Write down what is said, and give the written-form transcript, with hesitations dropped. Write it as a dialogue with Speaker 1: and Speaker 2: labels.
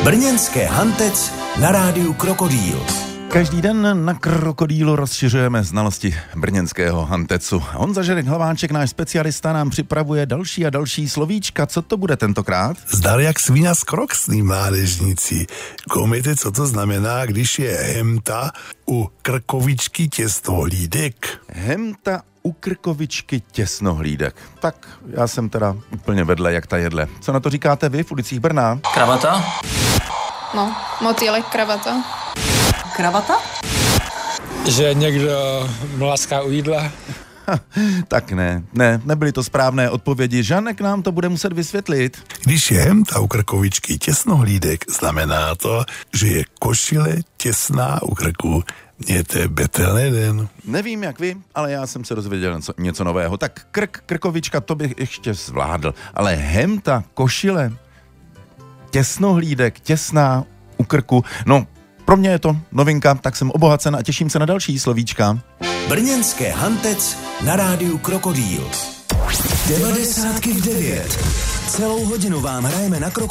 Speaker 1: Brněnské Hantec na rádiu Krokodýl.
Speaker 2: Každý den na Krokodýlu rozšiřujeme znalosti brněnského Hantecu. Honza Žerek-Hlaváček, náš specialista, nám připravuje další a další slovíčka. Co to bude tentokrát?
Speaker 3: Zdar jak svíňa z kroksný, mládežníci. Koumejte, co to znamená, když je hemta u krkovičky těsnohlídek?
Speaker 2: Hemta u krkovičky těsnohlídek. Tak já jsem teda úplně vedle jak ta jedle. Co na to říkáte vy v ulicích Brna?
Speaker 4: Kravata?
Speaker 5: No, motýlek, kravata.
Speaker 6: Kravata?
Speaker 7: Že někdo mlaská u jídla?
Speaker 2: Tak nebyly to správné odpovědi. Žanek nám to bude muset vysvětlit.
Speaker 3: Když je hemta u krkovičky těsnohlídek, znamená to, že je košile těsná u krku. Mějte betelný den.
Speaker 2: Nevím jak vy, ale já jsem se dozvěděl něco nového. Tak krkovička, to bych ještě zvládl. Ale hemta, košile, těsnohlídek, těsná u krku, no pro mě je to novinka, tak jsem obohacen a těším se na další slovíčka.
Speaker 1: Brněnské Hantec na rádiu Krokodýl. 90 v 9. Celou hodinu vám hrajeme na Krokodýl.